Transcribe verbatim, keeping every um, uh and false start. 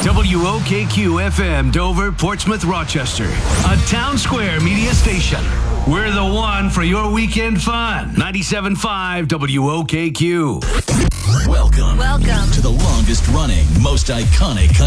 W O K Q F M, Dover, Portsmouth, Rochester. A Town Square media station. We're the one for your weekend fun. ninety-seven point five W O K Q. Welcome. Welcome to the longest running, most iconic